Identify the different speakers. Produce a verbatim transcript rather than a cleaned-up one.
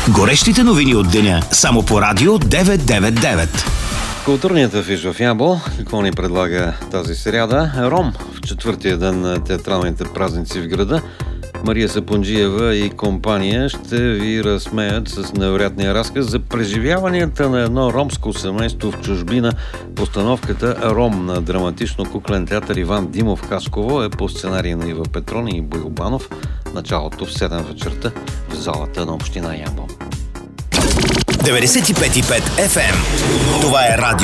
Speaker 1: Горещите новини от деня само по Радио деветстотин деветдесет и девет.
Speaker 2: Културният афиш в Ямбол. Какво ни предлага тази сряда? Ром в четвъртия ден на театралните празници в града. Мария Сапунджиева и компания ще ви разсмеят с невероятния разказ за преживяванията на едно ромско семейство в чужбина. Постановката Ром на драматично-куклен театър Иван Димов Хасково е по сценарий на Ива Петрони и Бойо Банов. Началото в седем вечерта в залата на община Ямбол.
Speaker 1: деветдесет и пет и пет еф ем. Това е Радио